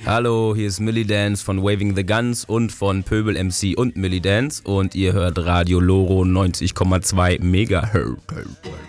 Hallo, hier ist Millie Dance von Waving the Guns und von Pöbel MC und Millie Dance und ihr hört Radio Loro 90,2 Megahertz.